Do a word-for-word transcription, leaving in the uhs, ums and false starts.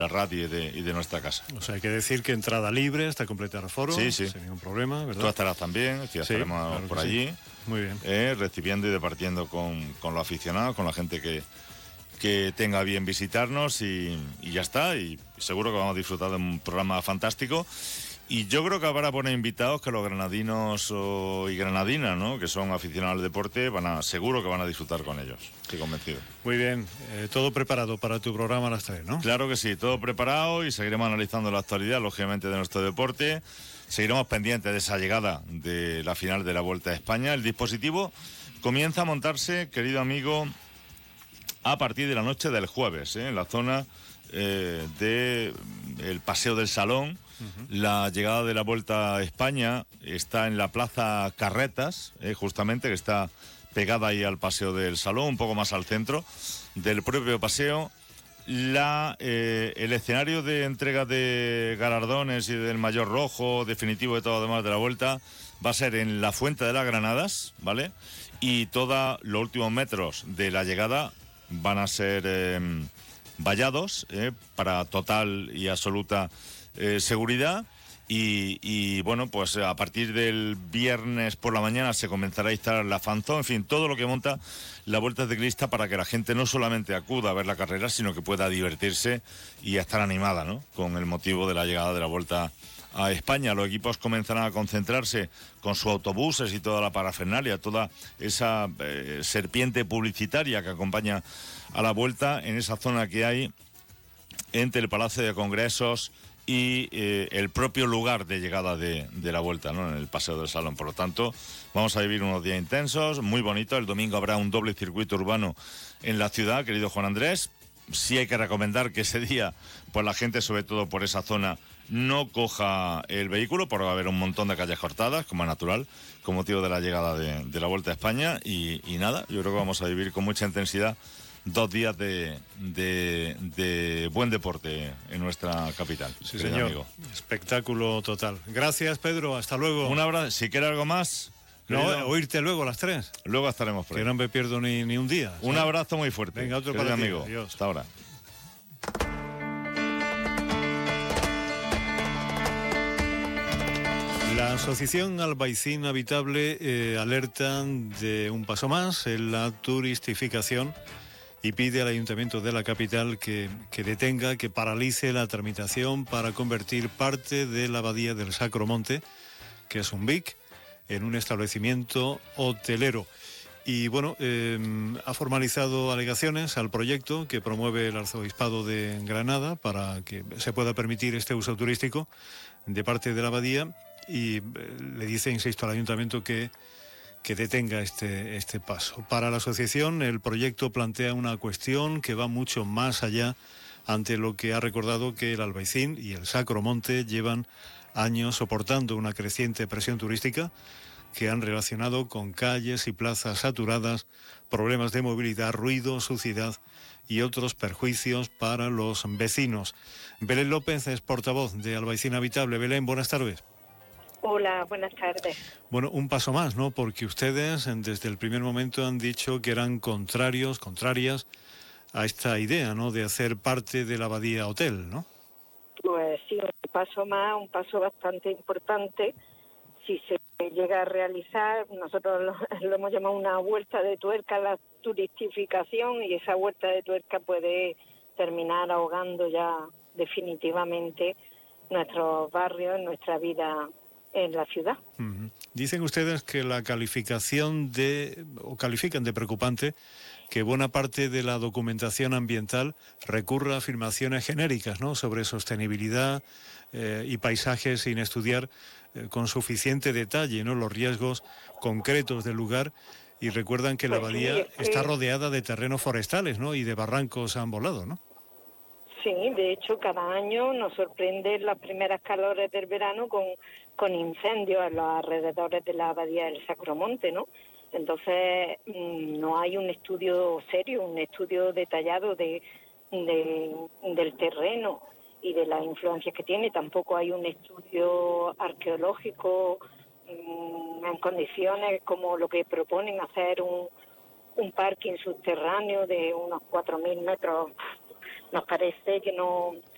la radio y de, y de nuestra casa. O sea, hay que decir que entrada libre hasta completar aforo, sí, sí. sin ningún problema, ¿verdad? Tú estarás también, sí, estaremos sí, claro por sí. allí, muy bien, eh, recibiendo y departiendo con, con los aficionados, con la gente que, que tenga bien visitarnos y, y ya está, y seguro que vamos a disfrutar de un programa fantástico. Y yo creo que habrá buenos invitados que los granadinos o, y granadinas, ¿no?, que son aficionados al deporte, van a, seguro que van a disfrutar con ellos. Estoy convencido. Muy bien, eh, todo preparado para tu programa a las tres, ¿no? Claro que sí, todo preparado y seguiremos analizando la actualidad, lógicamente, de nuestro deporte. Seguiremos pendientes de esa llegada de la final de la Vuelta a España. El dispositivo comienza a montarse, querido amigo, a partir de la noche del jueves, ¿eh? en la zona eh, del Paseo del Salón. La llegada de la Vuelta a España está en la Plaza Carretas, eh, justamente, que está pegada ahí al Paseo del Salón, un poco más al centro del propio paseo. La, eh, el escenario de entrega de galardones y del mayor rojo definitivo de todo lo demás de la Vuelta va a ser en la Fuente de las Granadas, ¿vale? Y todos los últimos metros de la llegada van a ser eh, vallados eh, para total y absoluta Eh, seguridad y, y bueno, pues a partir del viernes por la mañana se comenzará a instalar la fanzón, en fin, todo lo que monta la Vuelta Ciclista para que la gente no solamente acuda a ver la carrera, sino que pueda divertirse y estar animada, ¿no?, con el motivo de la llegada de la Vuelta a España. Los equipos comenzarán a concentrarse con sus autobuses y toda la parafernalia, toda esa eh, serpiente publicitaria que acompaña a la Vuelta en esa zona que hay entre el Palacio de Congresos y eh, el propio lugar de llegada de, de la Vuelta, ¿no?, en el Paseo del Salón. Por lo tanto, vamos a vivir unos días intensos, muy bonitos. El domingo habrá un doble circuito urbano en la ciudad, querido Juan Andrés. Sí hay que recomendar que ese día, pues la gente, sobre todo por esa zona, no coja el vehículo, porque va a haber un montón de calles cortadas, como es natural, con motivo de la llegada de, de la Vuelta a España. Y, y nada, yo creo que vamos a vivir con mucha intensidad dos días de, de, de buen deporte en nuestra capital. Sí, señor. Amigo. Espectáculo total. Gracias, Pedro. Hasta luego. Un abrazo. Si quiere algo más... No, querido, oírte luego a las tres. Luego estaremos por ahí. Que no me pierdo ni, ni un día. ¿sabes? Un abrazo muy fuerte. Venga, otro querido para ti. amigo. Adiós. Hasta ahora. La Asociación Albaicín Habitable eh, alerta de un paso más en la turistificación y pide al Ayuntamiento de la capital que, que detenga, que paralice la tramitación para convertir parte de la abadía del Sacro Monte, que es un B I C, en un establecimiento hotelero. Y bueno, eh, ha formalizado alegaciones al proyecto que promueve el Arzobispado de Granada para que se pueda permitir este uso turístico de parte de la abadía y eh, le dice, insisto, al Ayuntamiento que que detenga este, este paso. Para la asociación, el proyecto plantea una cuestión que va mucho más allá ante lo que ha recordado que el Albaicín y el Sacro Monte llevan años soportando una creciente presión turística que han relacionado con calles y plazas saturadas, problemas de movilidad, ruido, suciedad y otros perjuicios para los vecinos. Belén López es portavoz de Albaicín Habitable. Belén, buenas tardes. Hola, buenas tardes. Bueno, un paso más, ¿no? Porque ustedes desde el primer momento han dicho que eran contrarios, contrarias a esta idea, ¿no?, de hacer parte de la abadía hotel, ¿no? Pues sí, un paso más, un paso bastante importante. Si se llega a realizar, nosotros lo, lo hemos llamado una vuelta de tuerca a la turistificación, y esa vuelta de tuerca puede terminar ahogando ya definitivamente nuestros barrios, nuestra vida en la ciudad. Uh-huh. Dicen ustedes que la calificación de, o califican de preocupante, que buena parte de la documentación ambiental recurra a afirmaciones genéricas, ¿no?, sobre sostenibilidad eh, y paisajes sin estudiar eh, con suficiente detalle, ¿no?, los riesgos concretos del lugar, y recuerdan que pues la abadía sí, es que... está rodeada de terrenos forestales, ¿no?, y de barrancos a ambos lados, ¿no? Sí, de hecho, cada año nos sorprenden las primeras calores del verano con, con incendios a los alrededores de la abadía del Sacro Monte, ¿no? Entonces, no hay un estudio serio, un estudio detallado de, de, del terreno y de las influencias que tiene. Tampoco hay un estudio arqueológico mmm, en condiciones como lo que proponen, hacer un, un parking subterráneo de unos cuatro mil metros. Nos parece que no